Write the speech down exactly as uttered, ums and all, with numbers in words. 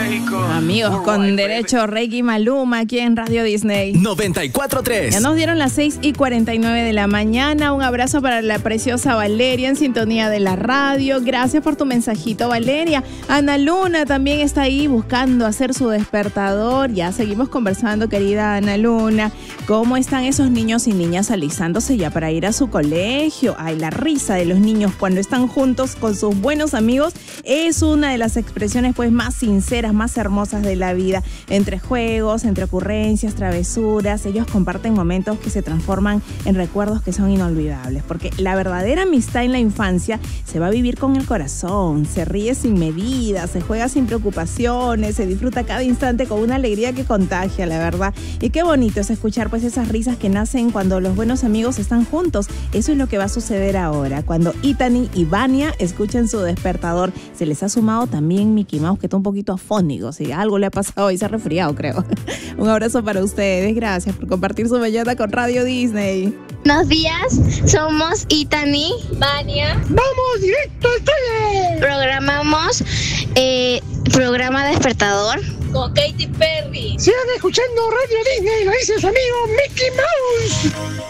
México. Amigos, con derecho, Reiki Maluma aquí en Radio Disney. noventa y cuatro punto tres. Ya nos dieron las seis y cuarenta y nueve de la mañana. Un abrazo para la preciosa Valeria en sintonía de la radio. Gracias por tu mensajito, Valeria. Ana Luna también está ahí buscando hacer su despertador. Ya seguimos conversando, querida Ana Luna. ¿Cómo están esos niños y niñas alistándose ya para ir a su colegio? Ay, la risa de los niños cuando están juntos con sus buenos amigos es una de las expresiones pues más sinceras, más hermosas de la vida. Entre juegos, entre ocurrencias, travesuras, ellos comparten momentos que se transforman en recuerdos que son inolvidables, porque la verdadera amistad en la infancia se va a vivir con el corazón, se ríe sin medida, se juega sin preocupaciones, se disfruta cada instante con una alegría que contagia, la verdad. Y qué bonito es escuchar pues esas risas que nacen cuando los buenos amigos están juntos. Eso es lo que va a suceder ahora, cuando Itani y Vania escuchen su despertador. Se les ha sumado también Mickey Mouse, que está un poquito afónico, si algo le ha pasado y se ha resfriado, creo. Un abrazo para ustedes, gracias por compartir su mañana con Radio Disney. Buenos días, somos Itani, Vania. ¡Vamos directo al tele! Programamos eh, programa despertador con Katy Perry. Sigan escuchando Radio Disney, lo dice su amigo Mickey Mouse.